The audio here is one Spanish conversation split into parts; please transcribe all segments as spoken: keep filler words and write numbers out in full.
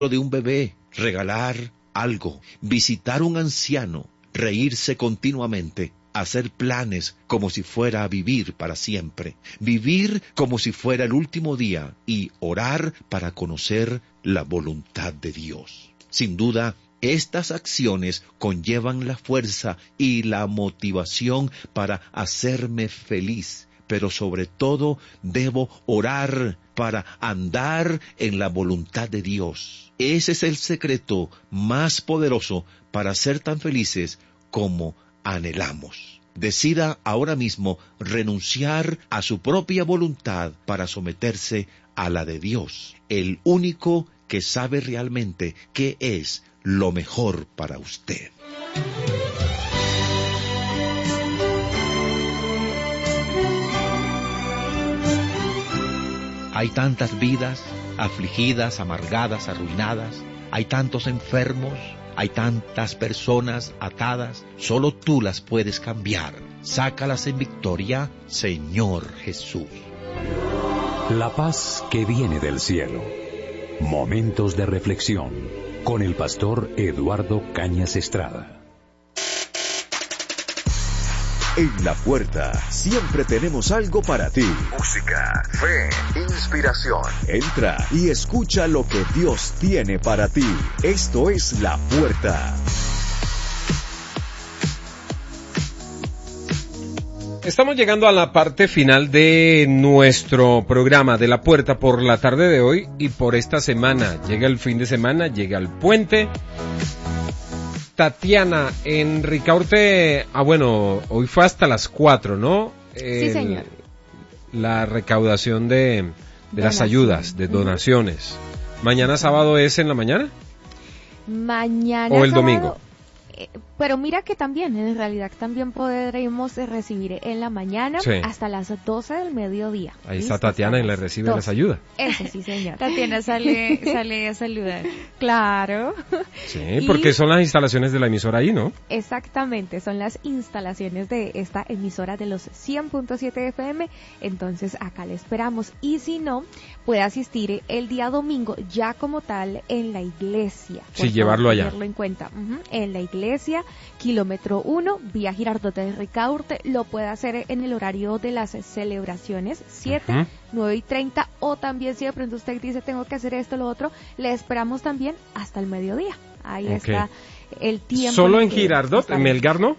de un bebé, regalar algo, visitar un anciano, reírse continuamente, hacer planes como si fuera a vivir para siempre, vivir como si fuera el último día y orar para conocer la voluntad de Dios. Sin duda, estas acciones conllevan la fuerza y la motivación para hacerme feliz, pero sobre todo debo orar para andar en la voluntad de Dios. Ese es el secreto más poderoso para ser tan felices como anhelamos. Decida ahora mismo renunciar a su propia voluntad para someterse a la de Dios, el único que sabe realmente qué es lo mejor para usted. Hay tantas vidas afligidas, amargadas, arruinadas. Hay tantos enfermos. Hay tantas personas atadas. Solo tú las puedes cambiar. Sácalas en victoria, Señor Jesús. La paz que viene del cielo. Momentos de reflexión con el pastor Eduardo Cañas Estrada. En La Puerta siempre tenemos algo para ti. Música, fe, inspiración. Entra y escucha lo que Dios tiene para ti. Esto es La Puerta. Estamos llegando a la parte final de nuestro programa de La Puerta por la tarde de hoy y por esta semana. Llega el fin de semana, llega el puente. Tatiana, en Ricaurte, ah bueno, hoy fue hasta las cuatro, ¿no? El, sí, señor. La recaudación de, de las ayudas, de donaciones. ¿Mañana sábado es en la mañana? Mañana ¿O el sábado, domingo? Eh, pero mira que también, en realidad también podremos recibir en la mañana sí. hasta las doce del mediodía. Ahí está Tatiana y le recibe doce. las ayudas. Eso sí, señor. Tatiana sale, sale a saludar. Claro. Sí, Y- porque son las instalaciones de la emisora ahí, ¿no? Exactamente, son las instalaciones de esta emisora de los cien punto siete F M, entonces acá le esperamos. Y si no, puede asistir el día domingo ya como tal en la iglesia. Por Sí, favor, llevarlo allá. tenerlo en cuenta. Ujú, en la iglesia, kilómetro uno, vía Girardot de Ricaurte, lo puede hacer en el horario de las celebraciones, siete, Ujú. nueve y treinta, o también si de pronto usted dice tengo que hacer esto, lo otro, le esperamos también hasta el mediodía. Ahí Ok. está el tiempo. ¿Solo en que Girardot, está en Melgar no?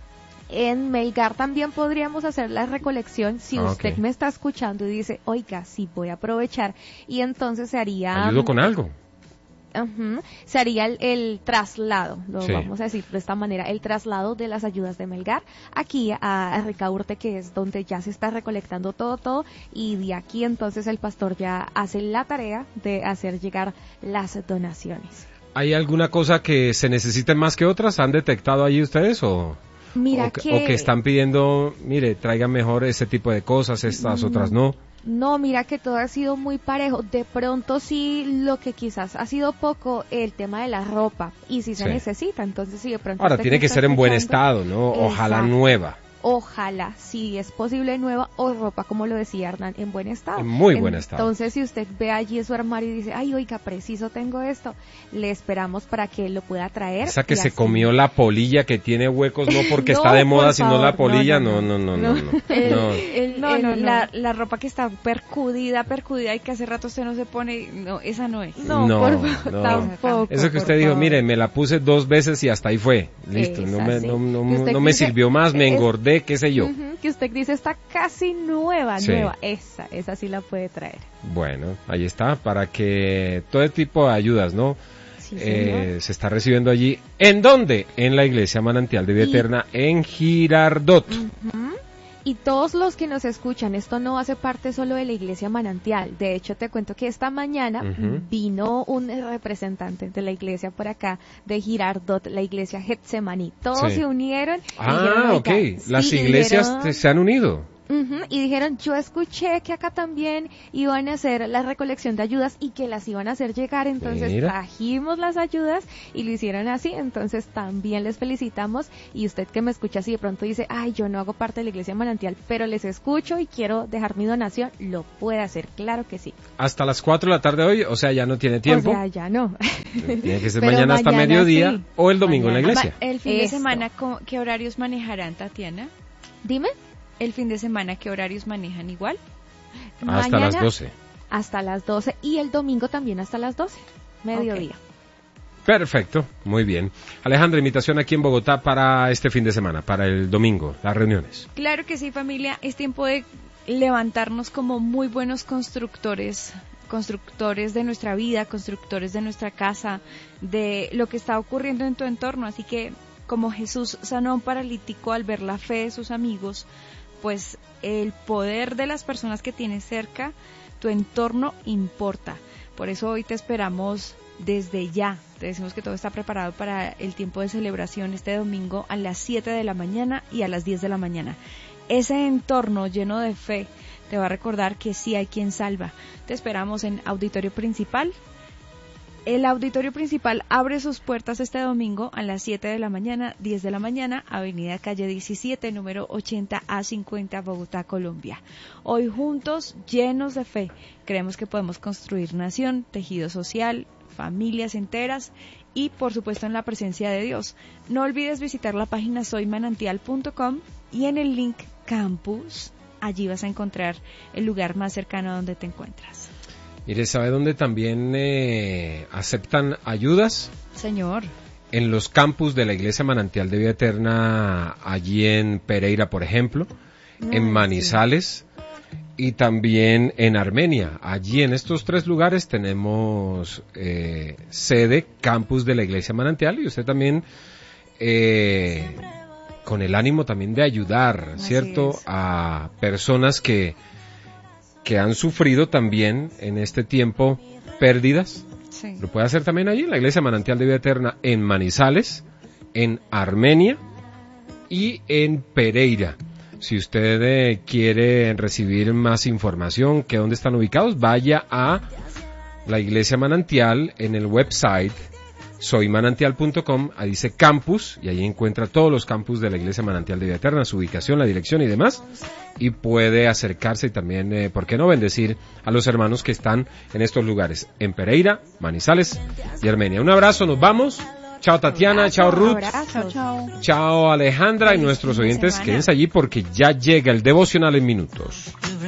En Melgar también podríamos hacer la recolección si Ah, usted ok. me está escuchando y dice, oiga, sí voy a aprovechar, y entonces se haría... Ayudo con algo. Ujú, se haría el, el traslado, lo Sí. vamos a decir de esta manera, el traslado de las ayudas de Melgar aquí a, a Ricaurte, que es donde ya se está recolectando todo, todo, y de aquí entonces el pastor ya hace la tarea de hacer llegar las donaciones. ¿Hay alguna cosa que se necesite más que otras? ¿Han detectado allí ustedes o, Mira o, que, que... o que están pidiendo, mire, traigan mejor ese tipo de cosas, estas Mm. otras no? No, mira que todo ha sido muy parejo. De pronto sí, lo que quizás ha sido poco, el tema de la ropa. Y si se Sí. necesita, entonces sí, de pronto... Ahora, usted tiene me que está ser en buen escuchando, estado, ¿no? Ojalá Exacto. nueva. Ojalá, si es posible nueva, o ropa, como lo decía Hernán, en buen estado. En muy buen estado. Entonces, si usted ve allí su armario y dice, ay, oiga, preciso tengo esto, le esperamos para que él lo pueda traer. Esa que y se así- comió la polilla que tiene huecos, no porque No, está de moda, por sino favor, la polilla, no, no, no, no, no, no. no, El- no. el- No, el- no, no. La, la ropa que está percudida, percudida y que hace rato usted no se pone, no, esa no es. No, No, por favor, no. tampoco. Eso que por usted dijo, favor. mire, me la puse dos veces y hasta ahí fue. Listo, Esa no me, sí. no, no, Que usted no me dice, sirvió más, me es- engordé, qué sé yo. Ujú, que usted dice está casi nueva, Sí. nueva. Esa, esa sí la puede traer. Bueno, ahí está, para que todo tipo de ayudas, ¿no? Sí, Eh, señor. se está recibiendo allí. ¿En dónde? En la Iglesia Manantial de Vida Y- Eterna, en Girardot. Ujú. Y todos los que nos escuchan, esto no hace parte solo de la Iglesia Manantial. De hecho, te cuento que esta mañana Ujú. vino un representante de la iglesia por acá, de Girardot, la iglesia Getsemaní. Todos Sí. se unieron. y Ah, dijeron, ok. "Oiga, Las sí", iglesias dijeron- te- se han unido. Uh-huh, y dijeron, yo escuché que acá también iban a hacer la recolección de ayudas y que las iban a hacer llegar, entonces Mira. trajimos las ayudas y lo hicieron así, entonces también les felicitamos. Y usted que me escucha, si de pronto dice, ay, yo no hago parte de la Iglesia Manantial, pero les escucho y quiero dejar mi donación, lo puede hacer, claro que sí. Hasta las cuatro de la tarde hoy, o sea, ya no tiene tiempo. O sea, ya no. Tiene que ser Pero mañana hasta mañana mediodía sí. o el domingo Mañana. en la iglesia. Ma- El fin de Eso. semana, ¿cómo- ¿qué horarios manejarán, Tatiana? Dime. El fin de semana, ¿qué horarios manejan igual? Hasta Mañana las doce. Hasta las doce y el domingo también hasta las doce, mediodía. Perfecto, muy bien. Alejandra, invitación aquí en Bogotá para este fin de semana, para el domingo, las reuniones. Claro que sí, familia. Es tiempo de levantarnos como muy buenos constructores, constructores de nuestra vida, constructores de nuestra casa, de lo que está ocurriendo en tu entorno. Así que, como Jesús sanó a un paralítico al ver la fe de sus amigos, pues el poder de las personas que tienes cerca, tu entorno importa. Por eso hoy te esperamos desde ya. Te decimos que todo está preparado para el tiempo de celebración este domingo a las siete de la mañana y a las diez de la mañana. Ese entorno lleno de fe te va a recordar que sí hay quien salva. Te esperamos en Auditorio Principal. El Auditorio Principal abre sus puertas este domingo a las siete de la mañana, diez de la mañana, Avenida Calle diecisiete, número ochenta A cincuenta, Bogotá, Colombia. Hoy juntos, llenos de fe, creemos que podemos construir nación, tejido social, familias enteras y, por supuesto, en la presencia de Dios. No olvides visitar la página soy manantial punto com y en el link Campus, allí vas a encontrar el lugar más cercano a donde te encuentras. Mire, ¿sabe dónde también eh, aceptan ayudas? Señor. En los campus de la Iglesia Manantial de Vida Eterna, allí en Pereira, por ejemplo, en Manizales y también en Armenia. Allí en estos tres lugares tenemos eh, sede, campus de la Iglesia Manantial, y usted también, eh, con el ánimo también de ayudar, Así ¿cierto?, es. a personas que que han sufrido también en este tiempo pérdidas. Sí. Lo puede hacer también allí en la Iglesia Manantial de Vida Eterna en Manizales, en Armenia y en Pereira. Si usted eh, quiere recibir más información, que dónde están ubicados, vaya a la Iglesia Manantial en el website soy manantial punto com, ahí dice campus y ahí encuentra todos los campus de la Iglesia Manantial de Vida Eterna, su ubicación, la dirección y demás, y puede acercarse y también, eh, ¿por qué no?, bendecir a los hermanos que están en estos lugares, en Pereira, Manizales y Armenia. Un abrazo, nos vamos. Chao Tatiana, chao Ruth, Abrazos. Chao. chao Alejandra y Feliz nuestros fin de oyentes, semana. quédense allí porque ya llega el devocional en minutos.